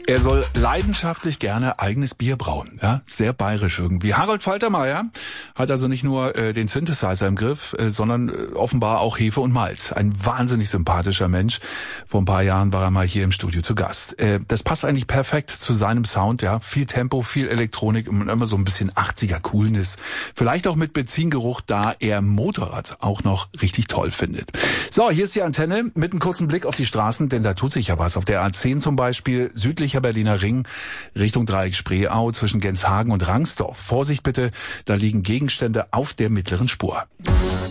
Er soll leidenschaftlich gerne eigenes Bier brauen. Ja, sehr bayerisch irgendwie. Harold Faltermeier hat also nicht nur den Synthesizer im Griff, sondern offenbar auch Hefe und Malz. Ein wahnsinnig sympathischer Mensch. Vor ein paar Jahren war er mal hier im Studio zu Gast. Das passt eigentlich perfekt zu seinem Sound. Ja, viel Tempo, viel Elektronik und immer so ein bisschen 80er Coolness. Vielleicht auch mit Benzingeruch, da er Motorrad auch noch richtig toll findet. So, hier ist die Antenne mit einem kurzen Blick auf die Straßen, denn da tut sich ja was. Auf der A10 zum Beispiel, südlicher Berliner Ring, Richtung Dreieck Spreeau zwischen Genshagen und Rangsdorf. Vorsicht bitte, da liegen Gegenstände auf der mittleren Spur.